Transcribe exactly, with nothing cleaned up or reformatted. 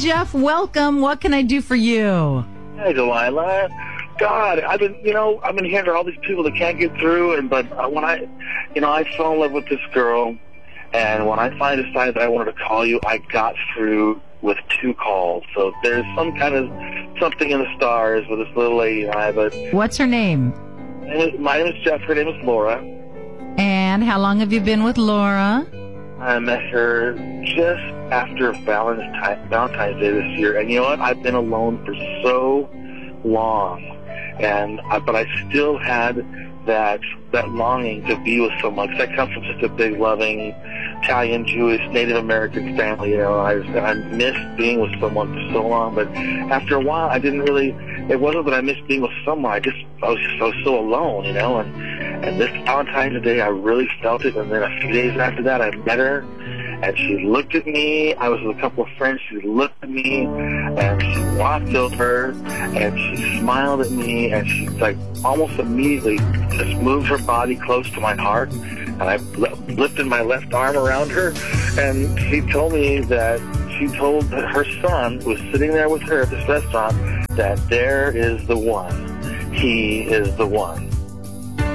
Jeff. Welcome. What can I do for you? Hey, Delilah. God, I've been, you know, I've been hearing all these people that can't get through, and but uh, when I, you know, I fell in love with this girl, and when I finally decided that I wanted to call you, I got through with two calls. So there's some kind of something in the stars with this little lady and I. But what's her name? My name is Jeff. Her name is Laura. And how long have you been with Laura? I met her just after Valentine's Valentine's Day this year, and you know what? I've been alone for so long, and I, but I still had that that longing to be with someone. Because I come from such a big, loving Italian, Jewish, Native American family. You know, I I missed being with someone for so long, but after a while, I didn't really. It wasn't that I missed being with someone. I just I was just I was so alone, you know. And and this Valentine's Day, I really felt it. And then a few days after that, I met her. And she looked at me. I was with a couple of friends. She looked at me, and she walked over, and she smiled at me, and she, like, almost immediately just moved her body close to my heart, and I lifted my left arm around her, and she told me that she told her son, who was sitting there with her at this restaurant, that there is the one. He is the one.